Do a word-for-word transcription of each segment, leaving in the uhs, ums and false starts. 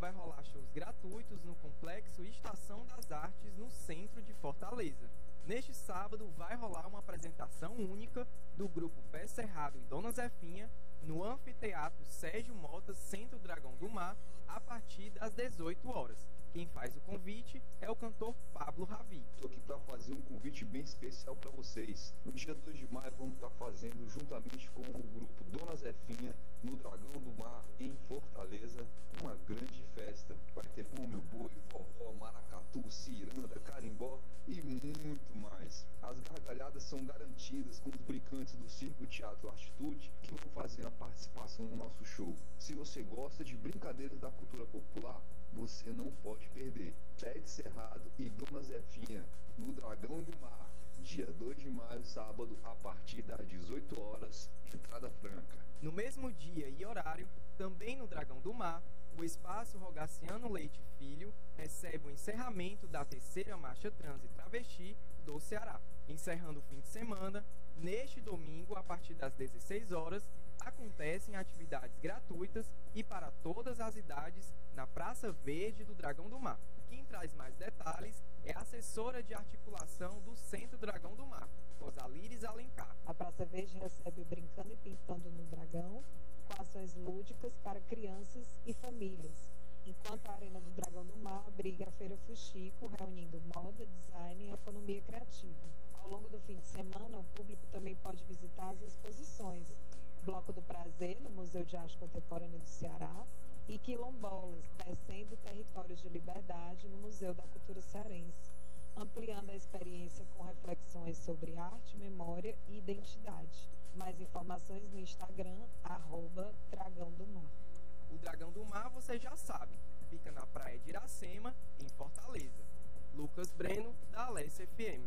vai rolar shows gratuitos no Complexo Estação das Artes, no centro de Fortaleza. Neste sábado vai rolar uma apresentação única do grupo Pé Cerrado e Dona Zefinha no Anfiteatro Sérgio Mota, Centro Dragão do Mar, a partir das dezoito horas. Quem faz o convite é o cantor Pablo Ravi. Estou aqui para fazer um convite bem especial para vocês. No dia dois de maio vamos estar fazendo, juntamente com o grupo Dona Zefinha, no Dragão do Mar, em Fortaleza, uma grande festa. Vai ter bom meu boi, forró, maracatu, ciranda, carimbó e muito mais. As gargalhadas são garantidas com os brincantes do Circo Teatro Atitude, que vão fazer a participação no nosso show. Se você gosta de brincadeiras da cultura popular, você não pode perder. Pé Cerrado e Dona Zefinha, no Dragão do Mar, dia dois de maio, sábado, a partir das dezoito horas, entrada franca. No mesmo dia e horário, também no Dragão do Mar, o Espaço Rogaciano Leite Filho recebe o encerramento da terceira Marcha Trans e Travesti do Ceará. Encerrando o fim de semana, neste domingo, a partir das dezesseis horas, acontecem atividades gratuitas e para todas as idades na Praça Verde do Dragão do Mar. Quem traz mais detalhes é a assessora de articulação do Centro Dragão do Mar, Rosalires Alencar. A Praça Verde recebe o Brincando e Pintando no Dragão, com ações lúdicas para crianças e famílias, enquanto a Arena do Dragão do Mar abriga a Feira Fuxico, reunindo moda, design e economia criativa. Ao longo do fim de semana, o público também pode visitar as exposições Bloco do Prazer, no Museu de Arte Contemporânea do Ceará, e Quilombolas, Tecendo Territórios de Liberdade, no Museu da Cultura Cearense, ampliando a experiência com reflexões sobre arte, memória e identidade. Mais informações no Instagram, arroba Dragão do Mar. O Dragão do Mar, você já sabe, fica na praia de Iracema, em Fortaleza. Lucas Breno, da Alessia F M.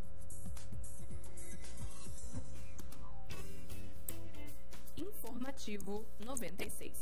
Informativo noventa e seis.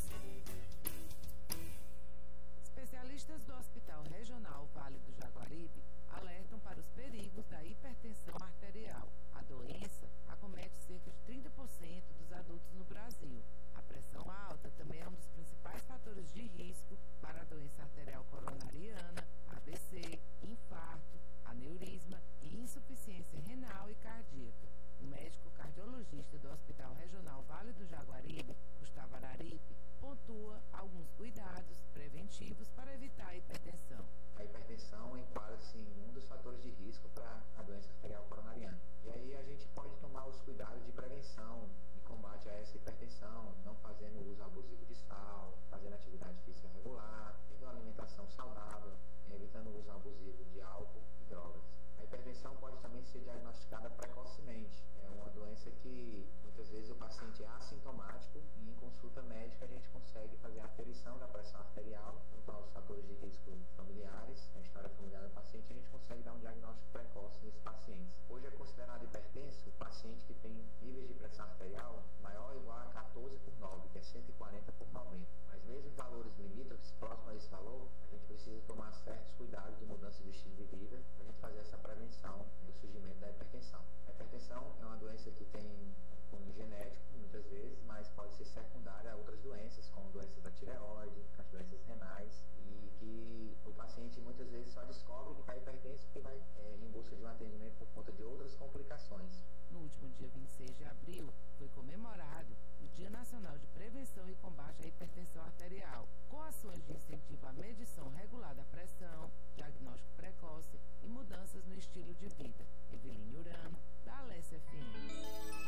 Especialistas do Hospital Regional Vale do Jaguaribe alertam para os perigos da hipertensão arterial. A doença acomete cerca de trinta por cento dos adultos no Brasil. A pressão alta também é um dos principais fatores de risco para a doença arterial coronariana, A V C, infarto, aneurisma e insuficiência renal e cardíaca. O médico cardiologista do Hospital Regional Vale do Jaguaribe, Gustavo Araripe, pontua alguns cuidados preventivos para evitar a hipertensão. A hipertensão enquadra-se em um dos fatores de risco para a doença arterial coronariana. E aí a gente pode tomar os cuidados de prevenção e combate a essa hipertensão, não fazendo uso abusivo de sal, fazendo atividade física regular, tendo uma alimentação saudável, evitando o uso abusivo de álcool e drogas. A hipertensão pode também ser diagnosticada precocemente. É uma doença que muitas vezes o paciente é assintomático e em consulta médica a gente consegue fazer a aferição da pressão arterial, junto aos fatores de risco familiares, a história familiar do paciente, a gente consegue dar um diagnóstico precoce nesses pacientes. Hoje é considerado hipertenso o paciente que tem níveis de pressão arterial maior ou igual a quatorze por nove, que é cento e quarenta por noventa. Mas mesmo em valores limítrofes, próximo a esse valor, a gente precisa tomar certos cuidados de mudança de estilo de vida para a gente fazer essa prevenção do surgimento da hipertensão. A hipertensão é uma doença que tem cunho genético, muitas vezes, mas pode ser secundária a outras doenças, como doenças da tireoide, as doenças renais, e que o paciente muitas vezes só descobre que está hipertenso porque vai é, em busca de um atendimento por conta de outras complicações. No último dia vinte e seis de abril, foi comemorado o Dia Nacional de Prevenção e Combate à Hipertensão Arterial, com ações de incentivo à medição regular da pressão, diagnóstico precoce e mudanças no estilo de vida. Eveline Urano, da Alessia F M.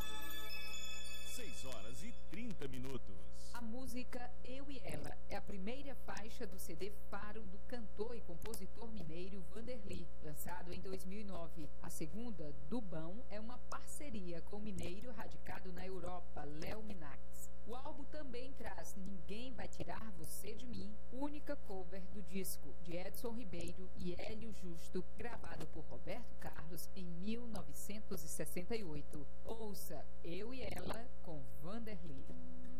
seis horas e trinta minutos. A música Eu e Ela é a primeira faixa do C D Faro do cantor e compositor mineiro Vanderly, lançado em dois mil e nove. A segunda, Dubão, é uma parceria com o mineiro radicado na Europa, Léo Minax. O álbum também traz Ninguém Vai Tirar Você de Mim, única cover do disco de Edson Ribeiro e Hélio Justo, gravado por Roberto Carlos em mil novecentos e sessenta e oito. Ouça Eu e Ela com Vanderly.